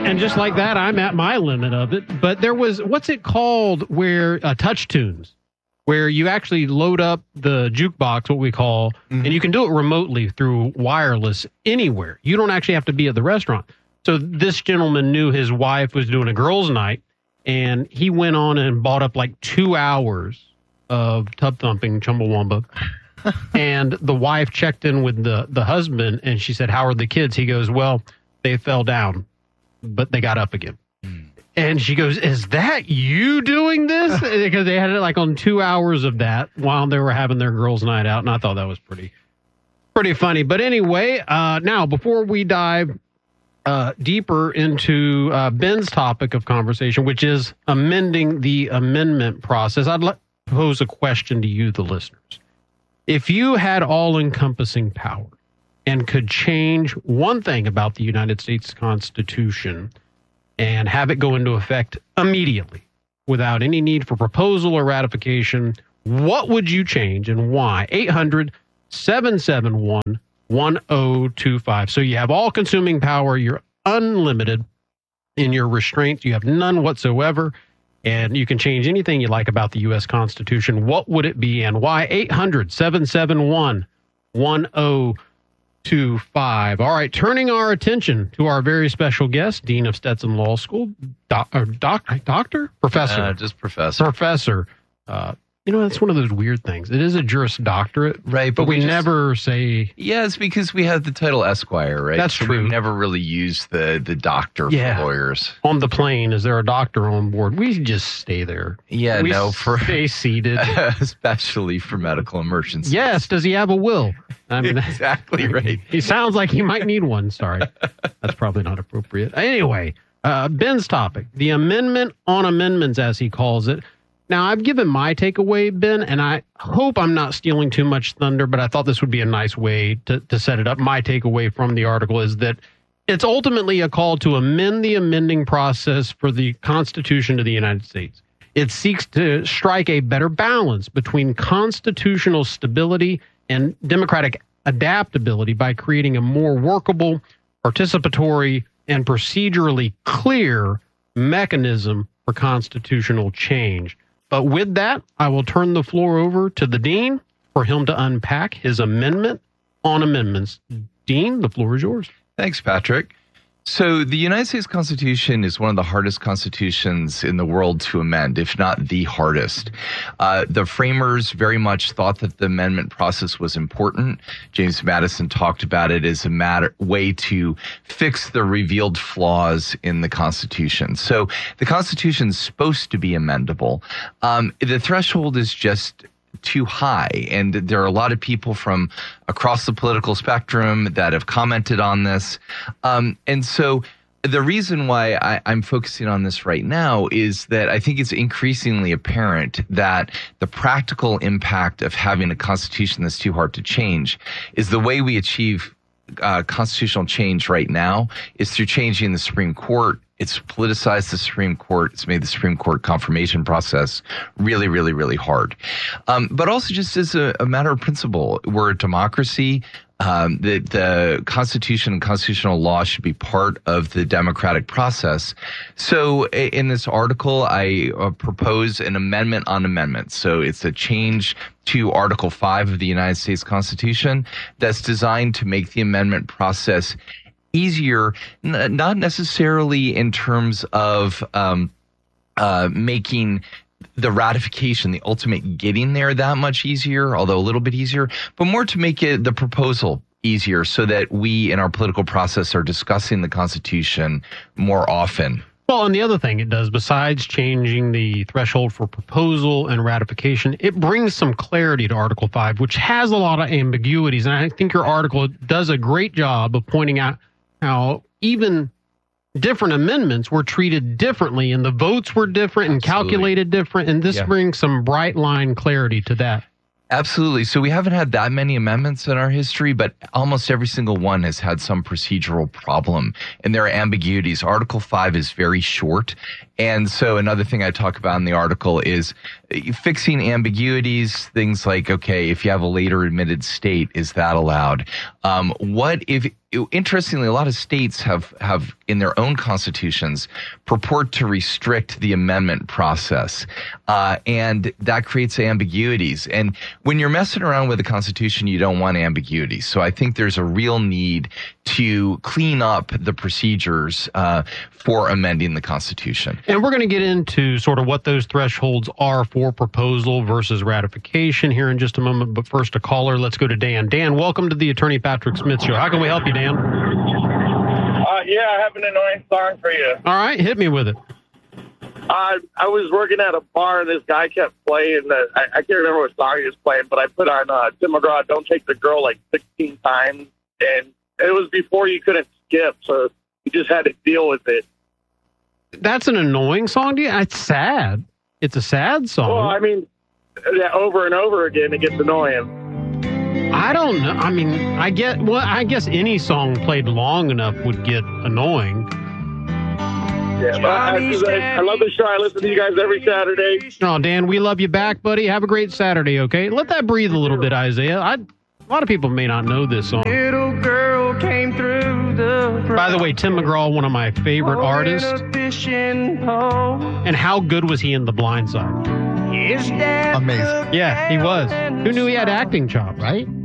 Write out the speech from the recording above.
And just like that, I'm at my limit of it. But there was, what's it called, where Touch Tunes, where you actually load up the jukebox, what we call, and you can do it remotely through wireless anywhere. You don't actually have to be at the restaurant. So this gentleman knew his wife was doing a girls' night, and he went on and bought up like 2 hours of tub thumping Chumbawamba. And the wife checked in with the husband, and she said, "How are the kids?" He goes, "Well, they fell down, but they got up again." And she goes, "Is that you doing this?" Because they had it like on 2 hours of that while they were having their girls' night out. And I thought that was pretty funny. But anyway, now before we dive deeper into Ben's topic of conversation, which is amending the amendment process, I'd like to pose a question to you, the listeners. If you had all-encompassing power and could change one thing about the United States Constitution and have it go into effect immediately without any need for proposal or ratification, what would you change and why? 800-771-1025. So you have all-consuming power, you're unlimited in your restraints, you have none whatsoever, and you can change anything you like about the U.S. Constitution. What would it be and why? 800-771-1025. All right, turning our attention to our very special guest, Dean of Stetson Law School, Doctor? Professor? Just professor. Professor. That's one of those weird things. It is a Juris Doctorate, right? But we never say. Yeah, it's because we have the title Esquire, right? That's true. We never really use the doctor for lawyers. On the plane, is there a doctor on board? We just stay there. Yeah, we stay seated, especially for medical emergencies. Yes. Does he have a will? I mean, exactly right. He sounds like he might need one. Sorry, that's probably not appropriate. Anyway, Ben's topic: the amendment on amendments, as he calls it. Now, I've given my takeaway, Ben, and I hope I'm not stealing too much thunder, but I thought this would be a nice way to set it up. My takeaway from the article is that it's ultimately a call to amend the amending process for the Constitution of the United States. It seeks to strike a better balance between constitutional stability and democratic adaptability by creating a more workable, participatory, and procedurally clear mechanism for constitutional change. But with that, I will turn the floor over to the Dean for him to unpack his amendment on amendments. Dean, the floor is yours. Thanks, Patrick. So the United States Constitution is one of the hardest constitutions in the world to amend, if not the hardest. The framers very much thought that the amendment process was important. James Madison talked about it as a way to fix the revealed flaws in the Constitution. So the Constitution is supposed to be amendable. The threshold is just too high. And there are a lot of people from across the political spectrum that have commented on this. And so the reason why I'm focusing on this right now is that I think it's increasingly apparent that the practical impact of having a constitution that's too hard to change is the way we achieve constitutional change right now is through changing the Supreme Court. It's politicized the Supreme Court. It's made the Supreme Court confirmation process really, really, really hard. But also just as a matter of principle, we're a democracy. The Constitution and constitutional law should be part of the democratic process. So in this article, I propose an amendment on amendments. So it's a change to Article 5 of the United States Constitution that's designed to make the amendment process easier, not necessarily in terms of making the ratification, the ultimate getting there that much easier, although a little bit easier, but more to make it the proposal easier so that we in our political process are discussing the Constitution more often. Well, and the other thing it does, besides changing the threshold for proposal and ratification, it brings some clarity to Article 5, which has a lot of ambiguities. And I think your article does a great job of pointing out how even different amendments were treated differently and the votes were different and calculated different. And this brings some bright line clarity to that. Absolutely. So we haven't had that many amendments in our history, but almost every single one has had some procedural problem, and there are ambiguities. Article 5 is very short. And so another thing I talk about in the article is fixing ambiguities, things like, okay, if you have a later admitted state, is that allowed? What if interestingly, a lot of states have in their own constitutions purport to restrict the amendment process, and that creates ambiguities. And when you're messing around with the Constitution, you don't want ambiguity. So I think there's a real need to clean up the procedures for amending the Constitution. And we're going to get into sort of what those thresholds are for proposal versus ratification here in just a moment. But first, a caller. Let's go to Dan. Dan, welcome to the Attorney Patrick Smith Show. How can we help you, Dan? Yeah, I have an annoying song for you. All right, hit me with it. I was working at a bar, and this guy kept playing. I can't remember what song he was playing, but I put on Tim McGraw, Don't Take the Girl, like 16 times. And it was before you couldn't skip, so you just had to deal with it. That's an annoying song to you? It's sad. It's a sad song. Well, I mean, over and over again, it gets annoying. I don't know. I mean, I guess any song played long enough would get annoying. Yeah, but I love the show. I listen to you guys every Saturday. Oh, Dan, we love you back, buddy. Have a great Saturday, okay? Let that breathe a little bit, Isaiah. A lot of people may not know this song. Little girl came through the By the way, Tim McGraw, one of my favorite artists. And how good was he in The Blind Side? Amazing. Yeah, he was. Who knew he had acting chops? Right?